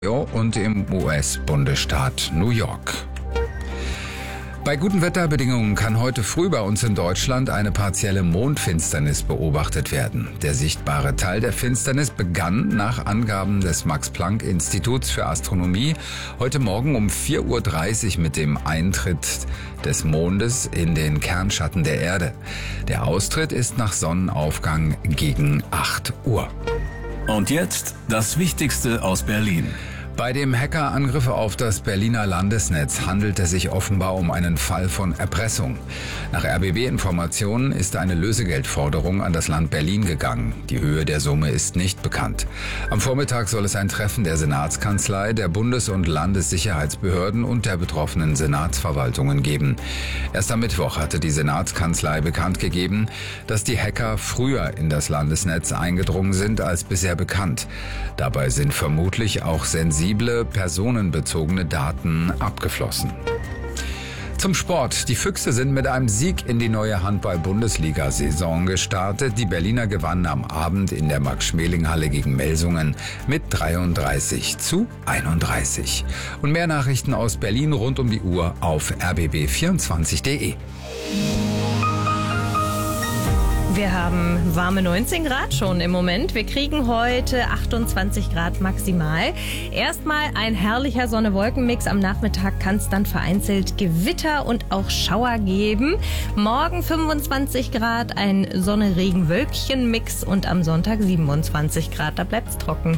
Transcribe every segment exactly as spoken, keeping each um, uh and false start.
und im U S-Bundesstaat New York. Bei guten Wetterbedingungen kann heute früh bei uns in Deutschland eine partielle Mondfinsternis beobachtet werden. Der sichtbare Teil der Finsternis begann nach Angaben des Max-Planck-Instituts für Astronomie heute Morgen um vier Uhr dreißig mit dem Eintritt des Mondes in den Kernschatten der Erde. Der Austritt ist nach Sonnenaufgang gegen acht Uhr. Und jetzt das Wichtigste aus Berlin. Bei dem Hackerangriff auf das Berliner Landesnetz handelt es sich offenbar um einen Fall von Erpressung. Nach R B B-Informationen ist eine Lösegeldforderung an das Land Berlin gegangen. Die Höhe der Summe ist nicht bekannt. Am Vormittag soll es ein Treffen der Senatskanzlei, der Bundes- und Landessicherheitsbehörden und der betroffenen Senatsverwaltungen geben. Erst am Mittwoch hatte die Senatskanzlei bekannt gegeben, dass die Hacker früher in das Landesnetz eingedrungen sind als bisher bekannt. Dabei sind vermutlich auch sensible personenbezogene Daten abgeflossen. Zum Sport. Die Füchse sind mit einem Sieg in die neue Handball-Bundesliga-Saison gestartet. Die Berliner gewannen am Abend in der Max-Schmeling-Halle gegen Melsungen mit dreiunddreißig zu einunddreißig. Und mehr Nachrichten aus Berlin rund um die Uhr auf r b b vierundzwanzig punkt de. Wir haben warme neunzehn Grad schon im Moment. Wir kriegen heute achtundzwanzig Grad maximal. Erstmal ein herrlicher Sonne-Wolken-Mix. Am Nachmittag kann es dann vereinzelt Gewitter und auch Schauer geben. Morgen fünfundzwanzig Grad, ein Sonne-Regen-Wölkchen-Mix und am Sonntag siebenundzwanzig Grad. Da bleibt es trocken.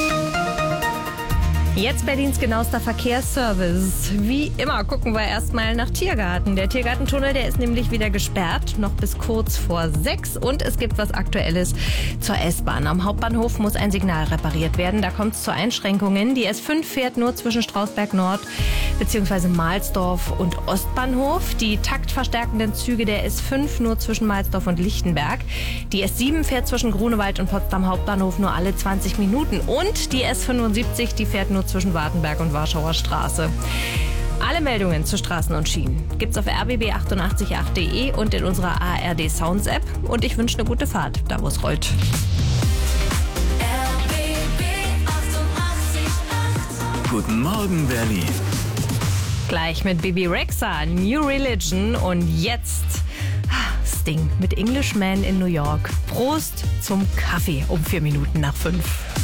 Jetzt Berlins genauester Verkehrsservice. Wie immer gucken wir erstmal nach Tiergarten. Der Tiergartentunnel, der ist nämlich wieder gesperrt, noch bis kurz vor sechs. Und es gibt was Aktuelles zur S-Bahn. Am Hauptbahnhof muss ein Signal repariert werden. Da kommt es zu Einschränkungen. Die S fünf fährt nur zwischen Strausberg Nord bzw. Mahlsdorf und Ostbahnhof. Die taktverstärkenden Züge der S fünf nur zwischen Mahlsdorf und Lichtenberg. Die S sieben fährt zwischen Grunewald und Potsdam Hauptbahnhof nur alle zwanzig Minuten. Und die S fünfundsiebzig, die fährt nur zwischen Wartenberg und Warschauer Straße. Alle Meldungen zu Straßen und Schienen gibt's auf r b b achtundachtzig punkt acht punkt de und in unserer A R D Sounds App. Und ich wünsche eine gute Fahrt, da wo es rollt. R B B achtundachtzig Komma acht. Guten Morgen, Berlin. Gleich mit Bebe Rexha, New Religion und jetzt Sting mit Englishman in New York. Prost zum Kaffee um vier Minuten nach fünf.